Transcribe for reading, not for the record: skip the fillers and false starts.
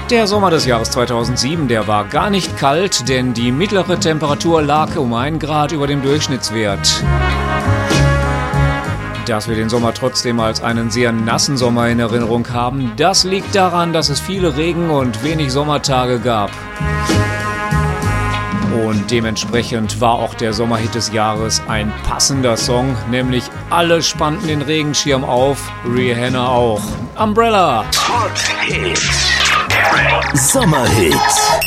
Der Sommer des Jahres 2007, der war gar nicht kalt, denn die mittlere Temperatur lag um 1 Grad über dem Durchschnittswert. Dass wir den Sommer trotzdem als einen sehr nassen Sommer in Erinnerung haben, das liegt daran, dass es viele Regen- und wenig Sommertage gab. Und dementsprechend war auch der Sommerhit des Jahres ein passender Song, nämlich alle spannten den Regenschirm auf, Rihanna auch. Umbrella! Sommerhits.